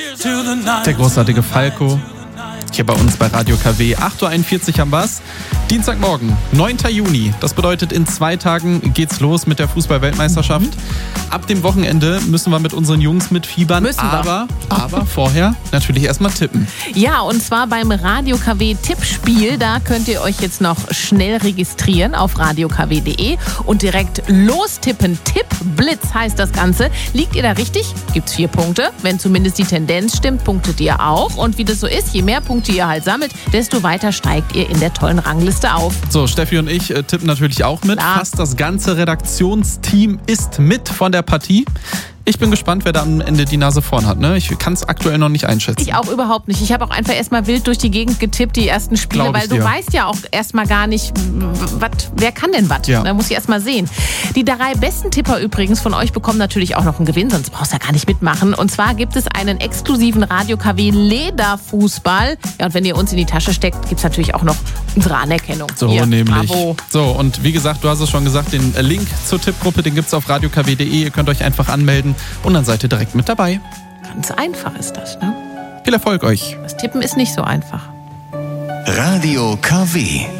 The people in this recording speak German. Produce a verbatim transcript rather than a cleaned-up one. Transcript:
Der großartige Falco. Hier bei uns bei Radio K W. acht Uhr einundvierzig am Bass. Dienstagmorgen, neunter Juni. Das bedeutet, in zwei Tagen geht's los mit der Fußball-Weltmeisterschaft. Mhm. Ab dem Wochenende müssen wir mit unseren Jungs mitfiebern. Müssen wir. Aber, aber vorher natürlich erstmal tippen. Ja, und zwar beim Radio K W Tippspiel. Da könnt ihr euch jetzt noch schnell registrieren auf radio k w punkt de und direkt lostippen. Tippblitz heißt das Ganze. Liegt ihr da richtig? Gibt's vier Punkte. Wenn zumindest die Tendenz stimmt, punktet ihr auch. Und wie das so ist, je mehr Punkte ihr halt sammelt, desto weiter steigt ihr in der tollen Rangliste auf. So, Steffi und ich äh, tippen natürlich auch mit. Klar. Fast das ganze Redaktionsteam ist mit von der Partie. Ich bin gespannt, wer da am Ende die Nase vorn hat. Ne? Ich kann es aktuell noch nicht einschätzen. Ich auch überhaupt nicht. Ich habe auch einfach erstmal wild durch die Gegend getippt, die ersten Spiele, Glaub ich weil du dir. weißt ja auch erstmal gar nicht, wat, wer kann denn was. Ja. Da muss ich erstmal sehen. Die drei besten Tipper übrigens von euch bekommen natürlich auch noch einen Gewinn, sonst brauchst du ja gar nicht mitmachen. Und zwar gibt es einen exklusiven Radio K W Lederfußball. Ja, und wenn ihr uns in die Tasche steckt, gibt es natürlich auch noch unsere Anerkennung. So, Hier, nämlich. Bravo. So, und wie gesagt, du hast es schon gesagt, den Link zur Tippgruppe, den gibt es auf radio k w punkt de. Ihr könnt euch einfach anmelden und dann seid ihr direkt mit dabei. Ganz einfach ist das, ne? Viel Erfolg euch. Das Tippen ist nicht so einfach. Radio K W